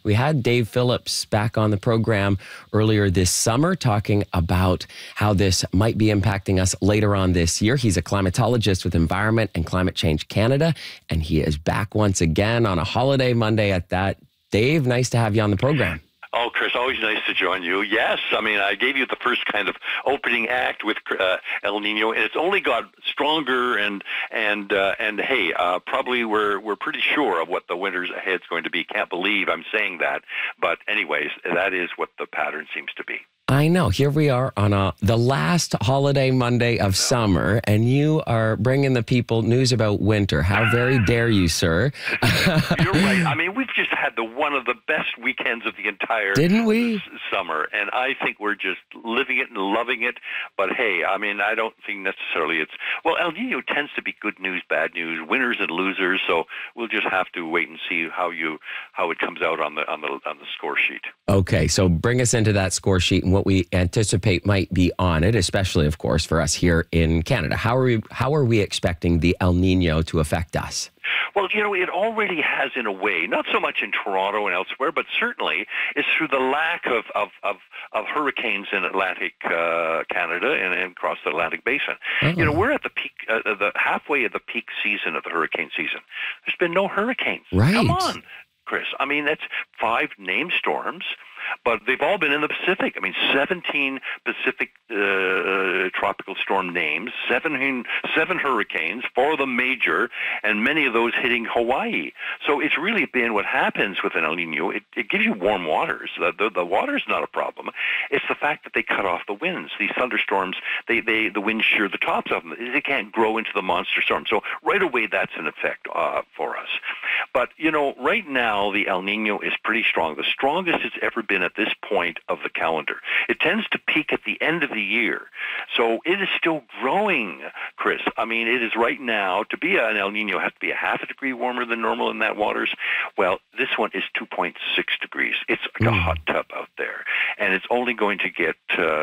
We had Dave Phillips back on the program earlier this summer talking about how this might be impacting us later on this year. He's a climatologist with Environment and Climate Change Canada, and he is back once again on a holiday Monday at that. Dave, nice to have you on the program. Oh, Chris, always nice to join you. Yes, I mean, I gave you the first kind of opening act with El Nino, and it's only got stronger. And hey, probably we're pretty sure of what the winter's ahead's going to be. Can't believe I'm saying that, but anyways, that is what the pattern seems to be. I know. Here we are on the last holiday Monday of summer, and you are bringing the people news about winter. How very dare you, sir? You're right. I mean, we've just had one of the best weekends of the entire summer, and I think we're just living it and loving it. But hey, I mean, I don't think necessarily well, El Nino tends to be good news, bad news, winners and losers. So we'll just have to wait and see how it comes out on the score sheet. Okay, so bring us into that score sheet and what we anticipate might be on it, especially, of course, for us here in Canada. How are we expecting the El Nino to affect us? Well, it already has in a way, not so much in Toronto and elsewhere, but certainly it's through the lack of hurricanes in Atlantic Canada and across the Atlantic Basin. Oh. We're at the peak, the halfway of the peak season of the hurricane season. There's been no hurricanes. Right. Come on, Chris. I mean, that's 5 named storms, but they've all been in the Pacific. I mean, 17 Pacific tropical storm names, 7 hurricanes, 4 of them major, and many of those hitting Hawaii. So it's really been what happens with an El Nino. It gives you warm waters. The water's not a problem. It's the fact that they cut off the winds. These thunderstorms, the winds shear the tops of them. They can't grow into the monster storm. So right away, that's an effect for us. But, right now, the El Nino is pretty strong. The strongest it's ever been at this point of the calendar. It tends to peak at the end of the year. So it is still growing, Chris. I mean, it is right now, to be an El Nino, has to be a half a degree warmer than normal in that waters. Well, this one is 2.6 degrees. It's like a hot tub out there. And it's only going to get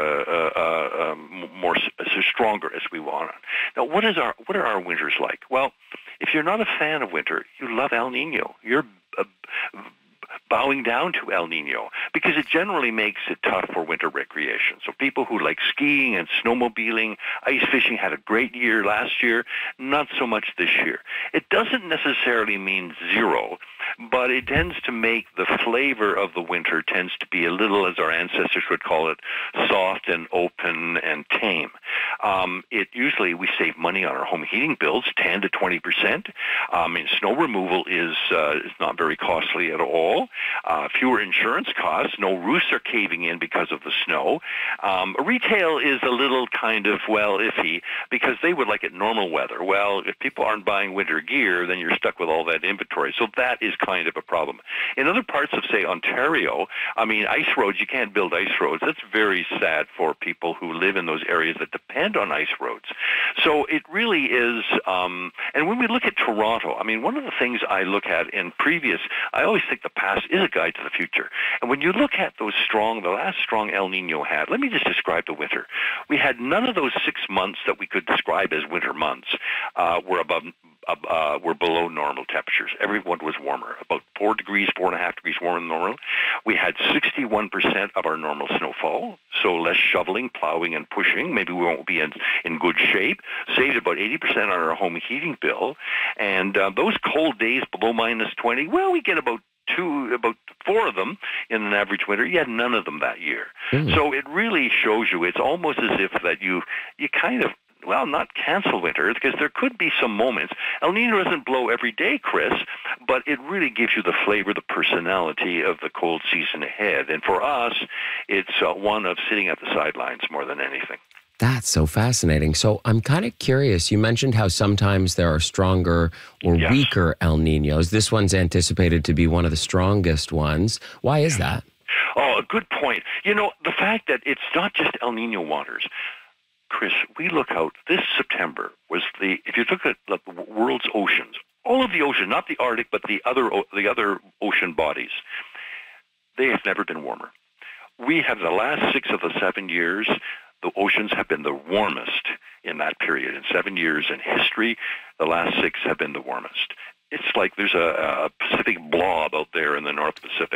more stronger as we want. Now, what are our winters like? Well, if you're not a fan of winter, you love El Nino. You're bowing down to El Nino because it generally makes it tough for winter recreation. So people who like skiing and snowmobiling, ice fishing had a great year last year, not so much this year. It doesn't necessarily mean zero, but it tends to make the flavor of the winter tends to be a little, as our ancestors would call it, soft and open and tame. Usually we save money on our home heating bills, 10 to 20%. Snow removal is not very costly at all. Fewer insurance costs. No roofs are caving in because of the snow. Retail is a little kind of, iffy because they would like it normal weather. Well, if people aren't buying winter gear, then you're stuck with all that inventory. So that is kind of a problem. In other parts of, say, Ontario, ice roads, you can't build ice roads. That's very sad for people who live in those areas that depend on ice roads. So it really is, and when we look at Toronto, one of the things I look at I always think the past is a guide to the future. And when you look at the last strong El Nino had, let me just describe the winter. We had none of those 6 months that we could describe as winter months were below normal temperatures. Everyone was warmer, about 4.5 degrees warmer than normal. We had 61% of our normal snowfall, so less shoveling, plowing, and pushing. Maybe we won't be in good shape. Saved about 80% on our home heating bill. And those cold days below minus 20, we get about 4 of them in an average winter. You had none of them that year. So it really shows you, it's almost as if that you kind of, not cancel winter, because there could be some moments. El Nino doesn't blow every day, Chris, but it really gives you the flavor, the personality of the cold season ahead. And for us, it's one of sitting at the sidelines more than anything. That's so fascinating. So I'm kind of curious. You mentioned how sometimes there are stronger or weaker El Ninos. This one's anticipated to be one of the strongest ones. Why is that? Oh, a good point. The fact that it's not just El Nino waters. Chris, we look out, this September if you look at the world's oceans, all of the ocean, not the Arctic, but the other ocean bodies, they have never been warmer. We have the last 6 of the 7 years, the oceans have been the warmest in that period. In 7 years in history, the last 6 have been the warmest. It's like there's a Pacific blob out there in the North Pacific.